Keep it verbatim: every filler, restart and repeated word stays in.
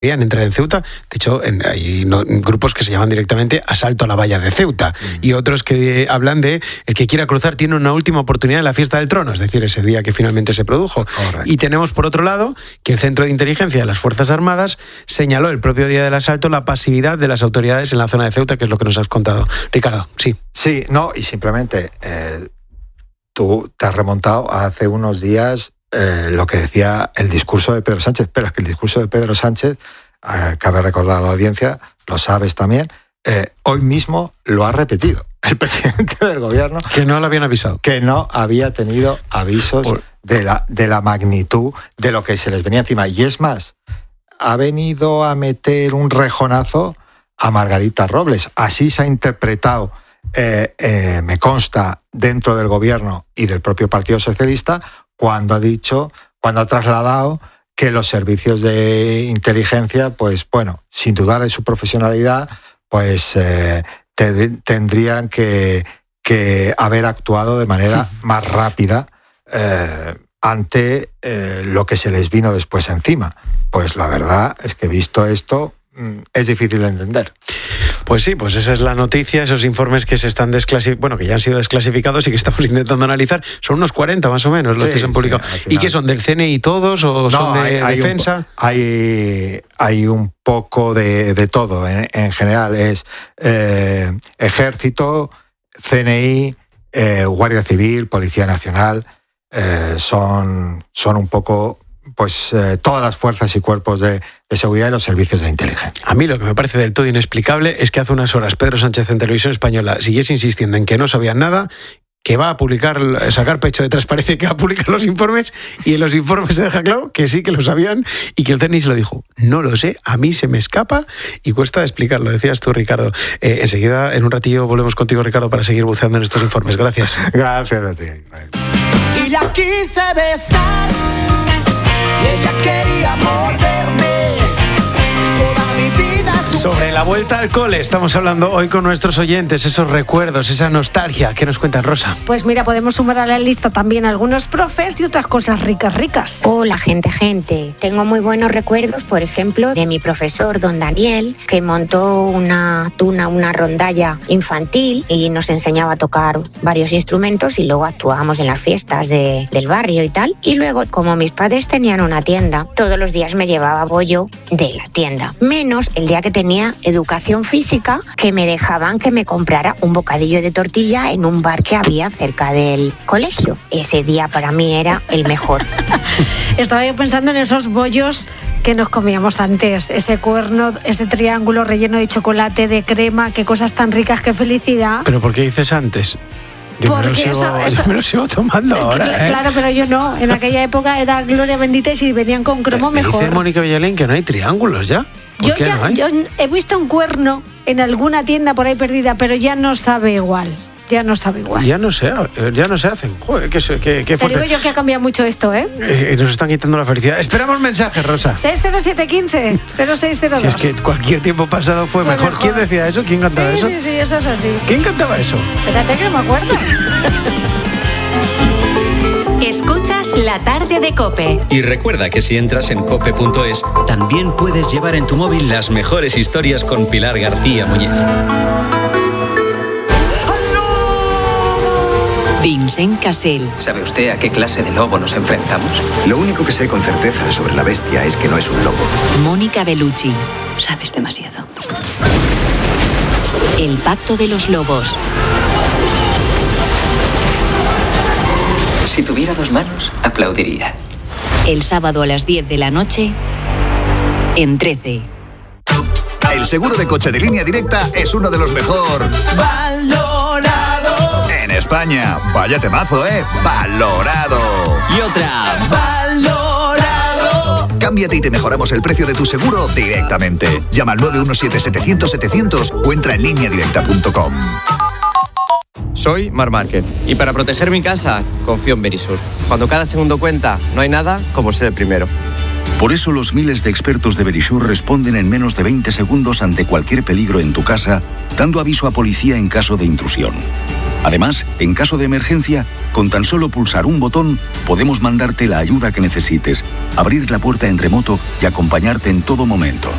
entrar en Ceuta. De hecho, en, hay no, grupos que se llaman directamente asalto a la valla de Ceuta mm. y otros que hablan de el que quiera cruzar tiene una última oportunidad en la fiesta del trono, es decir, ese día que finalmente se produjo. Correcto. Y tenemos, por otro lado, que el Centro de Inteligencia de las Fuerzas Armadas señaló el propio día del asalto la pasividad de las autoridades en la zona de Ceuta, que es lo que nos has contado. Ricardo, sí. Sí, no, y simplemente eh, tú te has remontado a hace unos días Eh, lo que decía el discurso de Pedro Sánchez, pero es que el discurso de Pedro Sánchez, eh, cabe recordar a la audiencia, lo sabes también, eh, hoy mismo lo ha repetido el presidente del gobierno. Que no lo habían avisado. Que no había tenido avisos Por... de, la, de la magnitud de lo que se les venía encima. Y es más, ha venido a meter un rejonazo a Margarita Robles. Así se ha interpretado, eh, eh, me consta, dentro del gobierno y del propio Partido Socialista, cuando ha dicho, cuando ha trasladado que los servicios de inteligencia, pues bueno, sin dudar de su profesionalidad, pues eh, te, tendrían que, que haber actuado de manera más rápida eh, ante eh, lo que se les vino después encima. Pues la verdad es que visto esto, es difícil de entender. Pues sí, pues esa es la noticia, esos informes que se están desclasificados, bueno, que ya han sido desclasificados y que estamos intentando analizar, son unos cuarenta más o menos los sí, que se han publicado. Sí, ¿y qué son, del C N I todos o no, son de hay, hay defensa? Un, hay, hay un poco de, de todo, en, en general es eh, Ejército, C N I, eh, Guardia Civil, Policía Nacional, eh, son, son un poco... pues eh, todas las fuerzas y cuerpos de, de seguridad y los servicios de inteligencia. A mí lo que me parece del todo inexplicable es que hace unas horas Pedro Sánchez en Televisión Española siguiese insistiendo en que no sabían nada, que va a publicar, sacar pecho de transparencia, que va a publicar los informes, y en los informes se deja claro que sí que lo sabían y que el C N I se lo dijo. No lo sé, a mí se me escapa y cuesta explicarlo, decías tú, Ricardo. Eh, enseguida, en un ratillo, volvemos contigo, Ricardo, para seguir buceando en estos informes. Gracias. Gracias a ti. Y la quise besar y ella quería morderme toda mi vida. Sobre la vuelta al cole estamos hablando hoy con nuestros oyentes, esos recuerdos, esa nostalgia. ¿Qué nos cuentas, Rosa? Pues mira, podemos sumar a la lista también algunos profes y otras cosas ricas, ricas. Hola, gente, gente. Tengo muy buenos recuerdos, por ejemplo, de mi profesor, don Daniel, que montó una tuna, una rondalla infantil y nos enseñaba a tocar varios instrumentos y luego actuábamos en las fiestas de, del barrio y tal. Y luego, como mis padres tenían una tienda, todos los días me llevaba bollo de la tienda, menos el día que tenía educación física, que me dejaban que me comprara un bocadillo de tortilla en un bar que había cerca del colegio. Ese día para mí era el mejor. Estaba yo pensando en esos bollos que nos comíamos antes, ese cuerno, ese triángulo relleno de chocolate, de crema, qué cosas tan ricas, qué felicidad. ¿Pero por qué dices antes? Yo me, lo sigo, eso, eso, yo me lo sigo tomando ahora. Claro, ¿eh? claro, pero yo no. En aquella época era gloria bendita y si venían con cromo me mejor. Dice Mónica Villalén que no hay triángulos ya. Yo, ya, no yo he visto un cuerno en alguna tienda por ahí perdida, pero ya no sabe igual. Ya no sabe igual. Ya no sé, ya no se hacen. Joder, qué, qué, qué fuerte. Te digo yo que ha cambiado mucho esto, ¿eh? eh nos están quitando la felicidad. Esperamos mensajes, Rosa. seis cero siete uno cinco cero seis cero dos. Si es que cualquier tiempo pasado fue, fue mejor. mejor. ¿Quién decía eso? ¿Quién cantaba sí, eso? Sí, sí, eso es así. ¿Quién cantaba eso? Espérate que no me acuerdo. Escuchas La Tarde de COPE. Y recuerda que si entras en cope punto es, también puedes llevar en tu móvil las mejores historias con Pilar García Muñiz. Vincent Cassel. ¿Sabe usted a qué clase de lobo nos enfrentamos? Lo único que sé con certeza sobre la bestia es que no es un lobo. Mónica Bellucci. Sabes demasiado. El Pacto de los Lobos. Si tuviera dos manos, aplaudiría. El sábado a las diez de la noche, en trece. El seguro de coche de Línea Directa es uno de los mejor valorado en España. Vaya temazo, ¿eh? Valorado. Y otra. Valorado. Cámbiate y te mejoramos el precio de tu seguro directamente. Llama al nueve uno siete setecientos setecientos o entra en línea directa punto com. Soy Mar Márquez y para proteger mi casa confío en Verisur. Cuando cada segundo cuenta, no hay nada como ser el primero. Por eso los miles de expertos de Verisur responden en menos de veinte segundos ante cualquier peligro en tu casa, dando aviso a policía en caso de intrusión. Además, en caso de emergencia, con tan solo pulsar un botón, podemos mandarte la ayuda que necesites, abrir la puerta en remoto y acompañarte en todo momento.